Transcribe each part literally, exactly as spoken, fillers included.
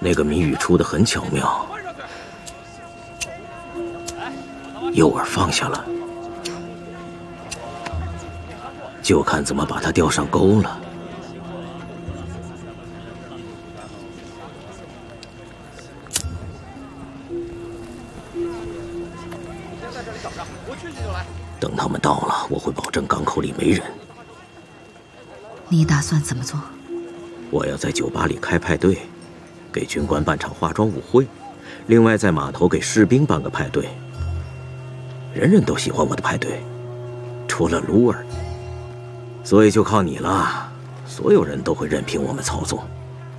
那个谜语出得很巧妙，诱饵放下了，就看怎么把它钓上钩了。等他们到了，我会保证港口里没人。 你打算怎么做？ 我要在酒吧里开派对，给军官办场化妆舞会，另外在码头给士兵办个派对。人人都喜欢我的派对，除了卢尔。所以就靠你了，所有人都会任凭我们操纵。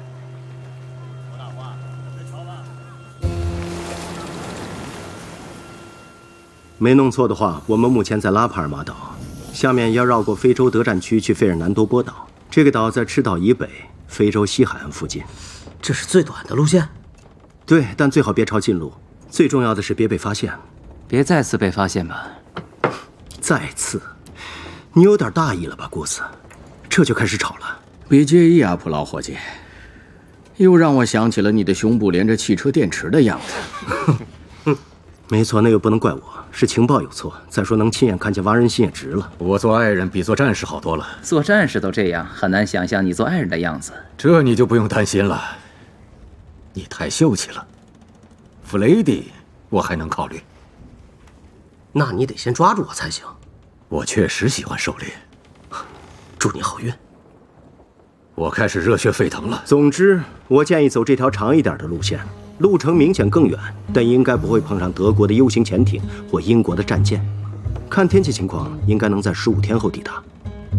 没弄错的话，我们目前在拉帕尔马岛，下面要绕过非洲德占区去费尔南多波岛。这个岛在赤道以北，非洲西海岸附近。 这是最短的路线。 对，但最好别抄近路。最重要的是别被发现。 别再次被发现吧。 再次？你有点大意了吧，顾斯？这就开始吵了。 别介意啊，普劳伙计。又让我想起了你的胸部连着汽车电池的样子。 哼，没错，那又不能怪我。是情报有错。再说能亲眼看见挖人心也值了。 我做爱人比做战士好多了。 做战士都这样，很难想象你做爱人的样子。 这你就不用担心了。你太秀气了，弗雷迪，我还能考虑。 那你得先抓住我才行。 我确实喜欢狩猎。 祝你好运。 我开始热血沸腾了。 总之，我建议走这条长一点的路线。路程明显更远，但应该不会碰上德国的 U 型潜艇或英国的战舰。看天气情况，应该能在十五天后抵达。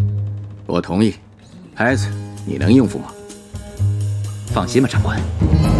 我同意。孩子，你能应付吗？ 放心吧，长官。